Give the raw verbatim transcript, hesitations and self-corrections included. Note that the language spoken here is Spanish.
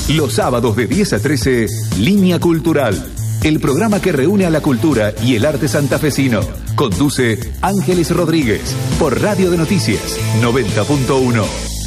Los sábados de diez a trece, Línea Cultural. El programa que reúne a la cultura y el arte santafesino. Conduce Ángeles Rodríguez por Radio de Noticias noventa punto uno.